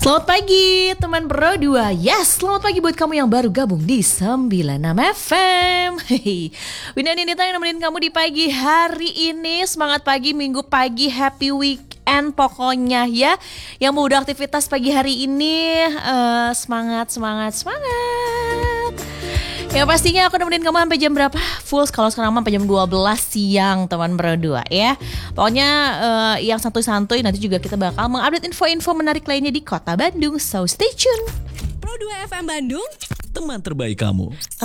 Selamat pagi teman Bro 2. Yes, selamat pagi buat kamu yang baru gabung di 96 FM. Winda Nindita yang nemenin kamu di pagi hari ini. Semangat pagi, minggu pagi, happy weekend pokoknya ya. Yang mau udah aktivitas pagi hari ini, semangat. Ya pastinya aku nemenin kamu sampai jam berapa? Full kalau sekarang sampai jam 12 siang teman berdua ya. Pokoknya yang santuy-santuy nanti juga kita bakal mengupdate info-info menarik lainnya di Kota Bandung. So stay tune. Pro 2 FM Bandung, teman terbaik kamu.